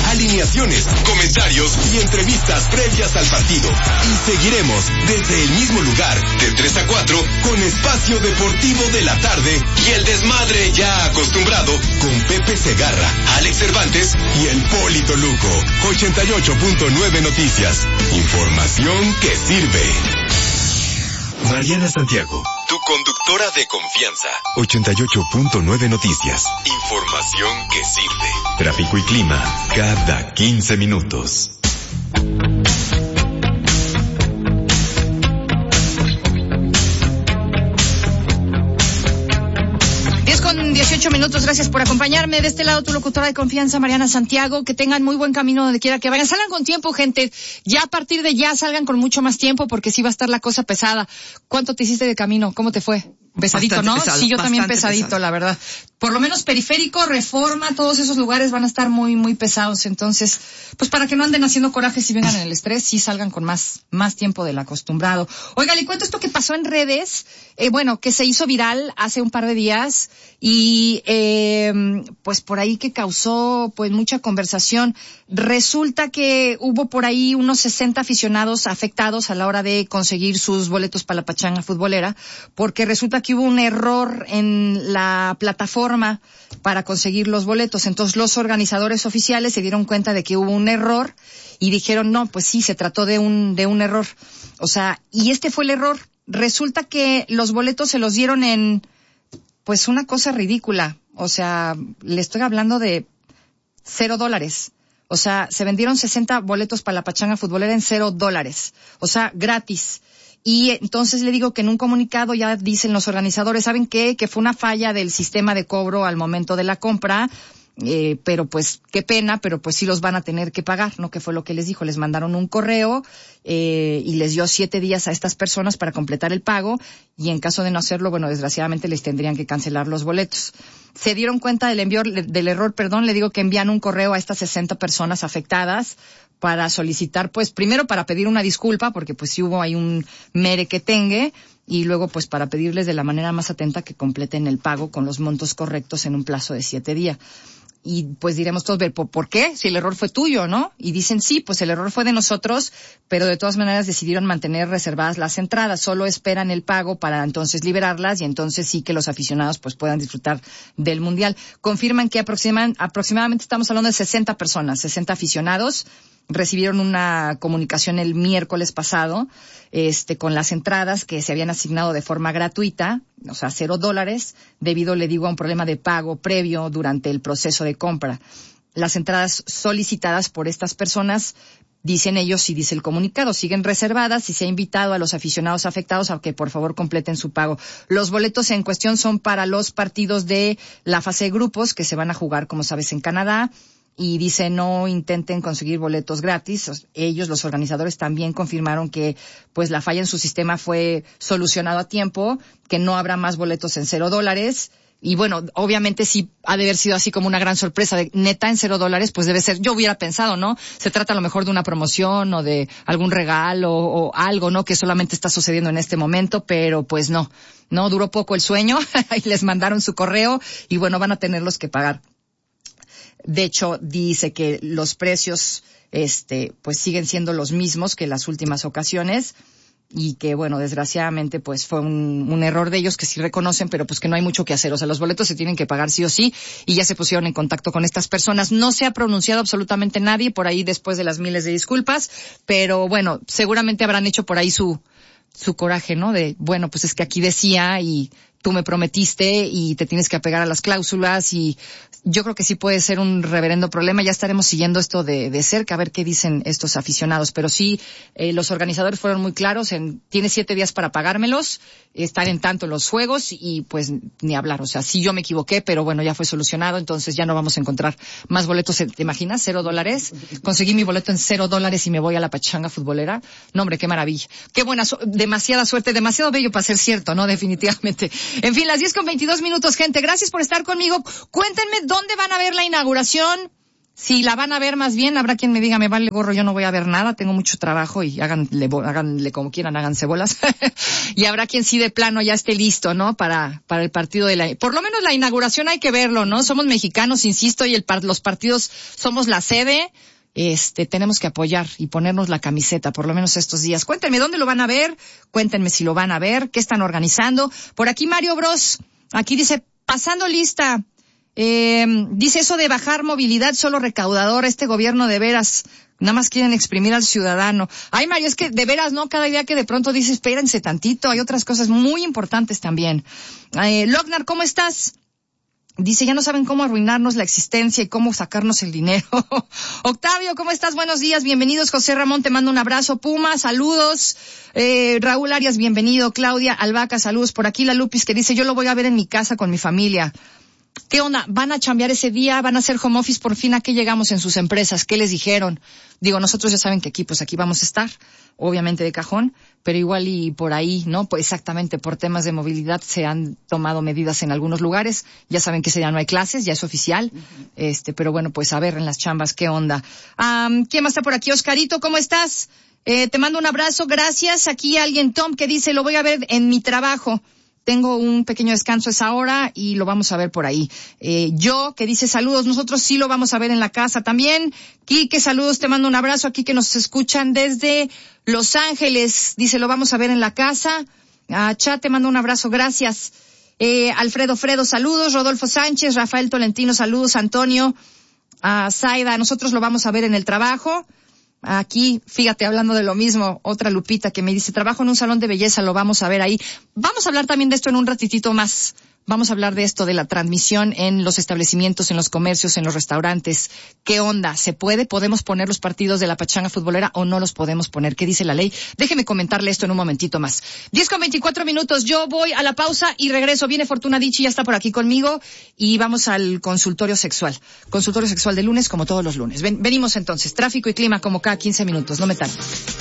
alineaciones, comentarios y entrevistas previas al partido. Y seguiremos desde el mismo lugar, de 3 a 4, con Espacio Deportivo de la Tarde y el desmadre ya acostumbrado con Pepe Segarra, Alex Cervantes y el Polito Luco. 88.9 Noticias. Información que sirve. Mariana Santiago, tu conductora de confianza. 88.9 Noticias. Información que sirve. Tráfico y clima cada 15 minutos. 18 minutos, gracias por acompañarme. De este lado, tu locutora de confianza, Mariana Santiago. Que tengan muy buen camino donde quiera que vayan. Salgan con tiempo, gente. Ya a partir de ya salgan con mucho más tiempo porque sí va a estar la cosa pesada. ¿Cuánto te hiciste de camino? ¿Cómo te fue? Pesadito, bastante ¿no? Pesado, sí, yo también pesadito, pesado. La verdad. Por lo menos Periférico, Reforma, todos esos lugares van a estar muy, muy pesados. Entonces, pues para que no anden haciendo corajes y vengan en el estrés, sí salgan con más tiempo del acostumbrado. Oiga, le cuento esto que pasó en redes, que se hizo viral hace un par de días y, pues por ahí que causó, pues mucha conversación. Resulta que hubo por ahí unos 60 aficionados afectados a la hora de conseguir sus boletos para la pachanga futbolera, porque resulta que hubo un error en la plataforma para conseguir los boletos. Entonces los organizadores oficiales se dieron cuenta de que hubo un error y dijeron, no, pues sí, se trató de un error. O sea, y este fue el error. Resulta que los boletos se los dieron en, pues una cosa ridícula. O sea, le estoy hablando de $0. O sea, se vendieron 60 boletos para la pachanga futbolera en $0. O sea, gratis. Y entonces le digo que en un comunicado ya dicen los organizadores, ¿saben qué? Que fue una falla del sistema de cobro al momento de la compra, pero pues qué pena, pero pues sí los van a tener que pagar, ¿no? Que fue lo que les dijo, les mandaron un correo y les dio 7 días a estas personas para completar el pago y en caso de no hacerlo, bueno, desgraciadamente les tendrían que cancelar los boletos. Se dieron cuenta del error, le digo que envían un correo a estas 60 personas afectadas para solicitar, pues, primero para pedir una disculpa, porque pues sí hubo ahí un merequetengue, y luego pues para pedirles de la manera más atenta que completen el pago con los montos correctos en un plazo de 7 días. Y pues diremos todos, ¿por qué? Si el error fue tuyo, ¿no? Y dicen, sí, pues el error fue de nosotros, pero de todas maneras decidieron mantener reservadas las entradas, solo esperan el pago para entonces liberarlas y entonces sí que los aficionados pues puedan disfrutar del Mundial. Confirman que aproximadamente estamos hablando de 60 personas, 60 aficionados, recibieron una comunicación el miércoles pasado, con las entradas que se habían asignado de forma gratuita, o sea, $0, debido, le digo, a un problema de pago previo durante el proceso de compra. Las entradas solicitadas por estas personas, dicen ellos y dice el comunicado, siguen reservadas y se ha invitado a los aficionados afectados a que por favor completen su pago. Los boletos en cuestión son para los partidos de la fase de grupos que se van a jugar, como sabes, en Canadá. Y dice, no intenten conseguir boletos gratis. Ellos, los organizadores, también confirmaron que pues la falla en su sistema fue solucionado a tiempo, que no habrá más boletos en $0. Y bueno, obviamente sí ha de haber sido así como una gran sorpresa de neta en $0, pues debe ser, yo hubiera pensado, ¿no? Se trata a lo mejor de una promoción o de algún regalo o algo, ¿no? Que solamente está sucediendo en este momento, pero pues no duró poco el sueño y les mandaron su correo y bueno, van a tenerlos que pagar. De hecho, dice que los precios, pues siguen siendo los mismos que las últimas ocasiones y que, bueno, desgraciadamente, pues fue un error de ellos que sí reconocen, pero pues que no hay mucho que hacer. O sea, los boletos se tienen que pagar sí o sí y ya se pusieron en contacto con estas personas. No se ha pronunciado absolutamente nadie por ahí después de las miles de disculpas, pero bueno, seguramente habrán hecho por ahí su coraje, ¿no? De, bueno, pues es que aquí decía y tú me prometiste y te tienes que apegar a las cláusulas y yo creo que sí puede ser un reverendo problema. Ya estaremos siguiendo esto de cerca a ver qué dicen estos aficionados, pero sí, los organizadores fueron muy claros tienes 7 días para pagármelos, están en tanto los juegos y pues ni hablar. O sea, sí yo me equivoqué, pero bueno, ya fue solucionado, entonces ya no vamos a encontrar más boletos. ¿Te imaginas? $0. Conseguí mi boleto en $0 y me voy a la pachanga futbolera. No, hombre, qué maravilla. Qué buena, demasiada suerte, demasiado bello para ser cierto, ¿no? Definitivamente. En fin, las 10:22 minutos, gente. Gracias por estar conmigo. Cuéntenme dónde van a ver la inauguración Si la van a ver más bien, habrá quien me diga, me vale gorro, yo no voy a ver nada, tengo mucho trabajo y háganle como quieran, háganse bolas. Y habrá quien sí de plano ya esté listo, ¿no? Para el partido por lo menos la inauguración hay que verlo, ¿no? Somos mexicanos, insisto, y los partidos somos la sede. Tenemos que apoyar y ponernos la camiseta, por lo menos estos días. Cuéntenme dónde lo van a ver, cuéntenme si lo van a ver, qué están organizando. Por aquí Mario Bros, aquí dice, pasando lista. Dice eso de bajar movilidad solo recaudador, este gobierno de veras, nada más quieren exprimir al ciudadano. Ay, Mario, es que de veras, ¿no? Cada día que de pronto dice, espérense tantito, hay otras cosas muy importantes también. Lognar, ¿cómo estás? Dice, ya no saben cómo arruinarnos la existencia y cómo sacarnos el dinero. Octavio, ¿cómo estás? Buenos días, bienvenidos. José Ramón, te mando un abrazo. Puma, saludos. Raúl Arias, bienvenido. Claudia Albaca, saludos. Por aquí la Lupis que dice, yo lo voy a ver en mi casa con mi familia. ¿Qué onda? ¿Van a chambear ese día? ¿Van a hacer home office? Por fin, ¿a qué llegamos en sus empresas? ¿Qué les dijeron? Digo, nosotros ya saben que aquí vamos a estar, obviamente de cajón, pero igual y por ahí, ¿no? Pues exactamente, por temas de movilidad se han tomado medidas en algunos lugares. Ya saben que ese día no hay clases, ya es oficial. Pero bueno, pues a ver en las chambas, ¿qué onda? ¿Quién más está por aquí? Oscarito, ¿cómo estás? Te mando un abrazo, gracias. Aquí alguien, Tom, que dice, lo voy a ver en mi trabajo. Tengo un pequeño descanso a esa hora y lo vamos a ver por ahí. Yo, que dice saludos, nosotros sí lo vamos a ver en la casa también. Quique, saludos, te mando un abrazo aquí que nos escuchan desde Los Ángeles. Dice, lo vamos a ver en la casa. Chat, te mando un abrazo, gracias. Alfredo Fredo, saludos. Rodolfo Sánchez, Rafael Tolentino, saludos. Antonio, Zaida, nosotros lo vamos a ver en el trabajo. Aquí, fíjate, hablando de lo mismo, otra Lupita que me dice, trabajo en un salón de belleza, lo vamos a ver ahí. Vamos a hablar también de esto en un ratitito más. Vamos a hablar de esto, de la transmisión en los establecimientos, en los comercios, en los restaurantes. ¿Qué onda? ¿Se puede? ¿Podemos poner los partidos de la pachanga futbolera o no los podemos poner? ¿Qué dice la ley? Déjeme comentarle esto en un momentito más. 10:24. Yo voy a la pausa y regreso. Viene Fortuna Dicci, ya está por aquí conmigo y vamos al consultorio sexual. Consultorio sexual de lunes como todos los lunes. Venimos entonces. Tráfico y clima como cada 15 minutos. No me tardo.